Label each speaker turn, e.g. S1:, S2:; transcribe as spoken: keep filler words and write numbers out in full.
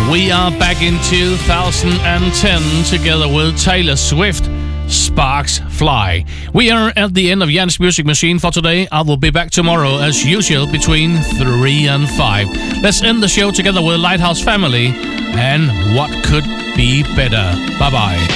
S1: We are back in two thousand ten together with Taylor Swift. Sparks Fly. We are at the end of Jan's Music Machine for today. I will be back tomorrow as usual between three and five. Let's end the show together with Lighthouse Family and What Could Be Better. Bye bye.